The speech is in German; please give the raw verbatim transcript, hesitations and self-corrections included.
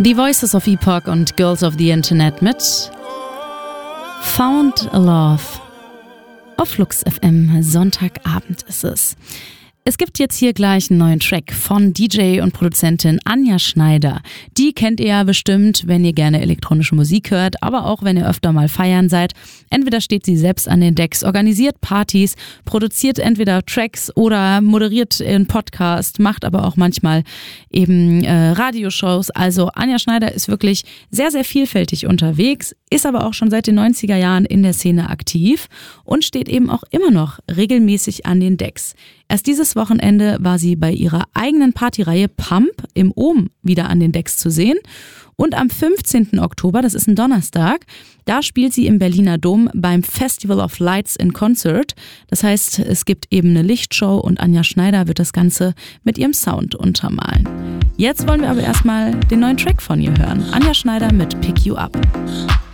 The Voices of Epoch und Girls of the Internet mit Found a Love. Auf Flux F M, Sonntagabend ist es. Es gibt jetzt hier gleich einen neuen Track von D J und Produzentin Anja Schneider. Die kennt ihr ja bestimmt, wenn ihr gerne elektronische Musik hört, aber auch wenn ihr öfter mal feiern seid. Entweder steht sie selbst an den Decks, organisiert Partys, produziert entweder Tracks oder moderiert einen Podcast, macht aber auch manchmal eben äh, Radioshows. Also Anja Schneider ist wirklich sehr, sehr vielfältig unterwegs, ist aber auch schon seit den neunziger Jahren in der Szene aktiv und steht eben auch immer noch regelmäßig an den Decks. Erst dieses Wochenende war sie bei ihrer eigenen Partyreihe Pump im Ohm wieder an den Decks zu sehen. Und am fünfzehnten Oktober, das ist ein Donnerstag, da spielt sie im Berliner Dom beim Festival of Lights in Concert. Das heißt, es gibt eben eine Lichtshow und Anja Schneider wird das Ganze mit ihrem Sound untermalen. Jetzt wollen wir aber erstmal den neuen Track von ihr hören. Anja Schneider mit Pick You Up.